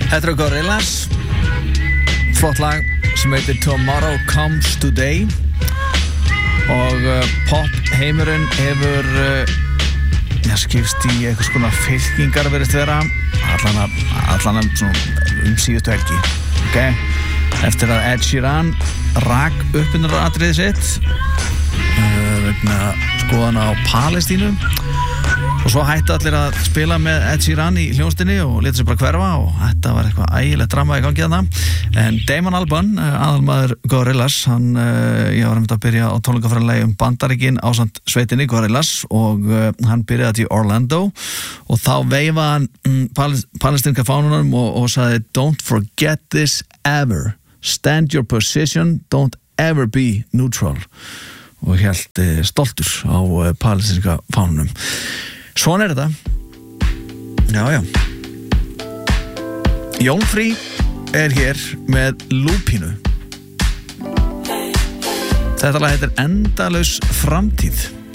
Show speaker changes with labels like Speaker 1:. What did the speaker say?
Speaker 1: Þetta eru Gorillaz, flott lag sem heitir Tomorrow Comes Today og pop heimurinn hefur skipst í eitthvað svona fylkingar verið vera allan síðustu helgi, ok? Eftir að Ed Sheeran rak uppbyrjunaratriðið sitt vegna skoðana á Palestínu og svo hætti allir að spila með Ed Sheeran í hljónstinni og létu sig bara hverfa og þetta var eitthvað ægilegt drama í gangi þarna. En Damon Albarn, aðalmaður Gorillaz, ég var að byrja á tónleikaferðalagi Bandaríkin ásamt sveitinni Gorillaz og hann byrjaði í Orlando og þá veifaði hann palestinska fánunum og sagði "Don't forget this ever, stand your position, don't ever be neutral" og hélt stoltur á palestinska fánunum. Svona þetta. Já. Jónfrí hér með Lúpínu. Þetta lag heitir Endalaus framtíð.